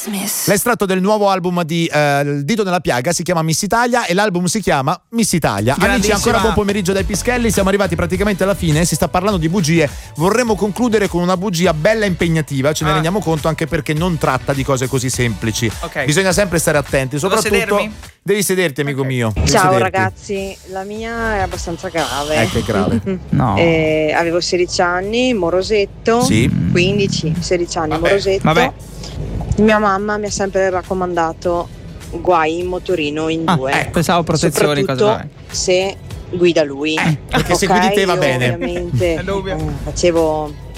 L'estratto del nuovo album di Il Dito nella Piaga si chiama Miss Italia e l'album si chiama Miss Italia. Amici, ancora buon pomeriggio dai Pischelli, siamo arrivati praticamente alla fine, si sta parlando di bugie, vorremmo concludere con una bugia bella impegnativa, ce ne rendiamo conto, anche perché non tratta di cose così semplici. Bisogna sempre stare attenti, soprattutto devi sederti, amico mio. Ciao ragazzi, la mia è abbastanza grave. Che grave. No. Avevo 16 anni, morosetto. Sì. 15, 16 anni, morosetto. Vabbè. Mia mamma mi ha sempre raccomandato guai in motorino in due. Pensavo protezioni, soprattutto se guida lui. Perché se guidi te va bene. Ovviamente facevo